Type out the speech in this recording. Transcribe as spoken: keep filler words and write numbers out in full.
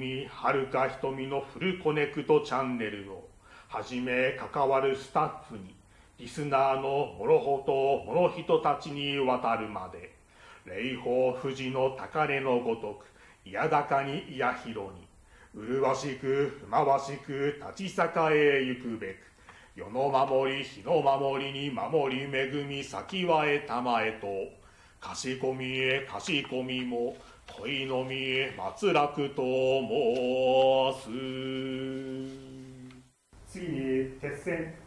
組はるか瞳のフルコネクトチャンネルをはじめ関わるスタッフにリスナーの諸ほと諸人たちに渡るまで霊峰富士の高嶺のごとくいやだかにいやひろに麗しくふまわしく立ち栄えゆくべく世の守り日の守りに守り恵み先はえたまえとかしこみへかしこみも恋のみへ松楽と申す。次に鉄線